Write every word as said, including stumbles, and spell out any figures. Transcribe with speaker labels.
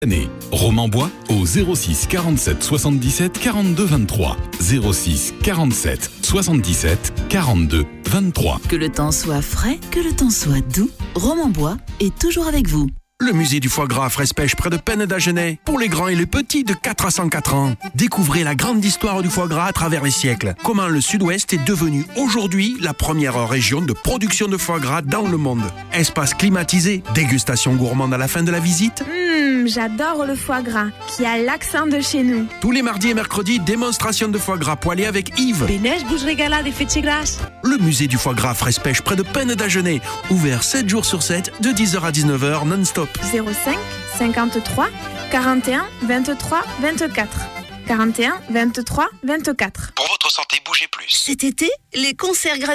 Speaker 1: Année. Romain Bois au zéro six quarante-sept soixante-dix-sept quarante-deux vingt-trois. zéro six quarante-sept soixante-dix-sept quarante-deux vingt-trois.
Speaker 2: Que le temps soit frais, que le temps soit doux, Romain Bois est toujours avec vous.
Speaker 3: Le musée du foie gras à Frespech près de Penn d'Agenais. Pour les grands et les petits de quatre à cent quatre ans. Découvrez la grande histoire du foie gras à travers les siècles. Comment le Sud-Ouest est devenu aujourd'hui la première région de production de foie gras dans le monde. Espace climatisé, dégustation gourmande à la fin de la visite.
Speaker 4: Mmh, j'adore le foie gras, qui a l'accent de chez nous.
Speaker 3: Tous les mardis et mercredis, démonstration de foie gras poêlé avec Yves.
Speaker 5: Bénèche bouge régalade et fêtée grasse.
Speaker 3: Le musée du foie gras à Frespech près de Penn d'Agenais. Ouvert sept jours sur sept, de dix heures à dix-neuf heures non-stop.
Speaker 4: zéro cinq cinquante-trois quarante et un vingt-trois vingt-quatre. quarante et un vingt-trois vingt-quatre.
Speaker 3: Pour votre santé, bougez plus.
Speaker 2: Cet été, les concerts gratuits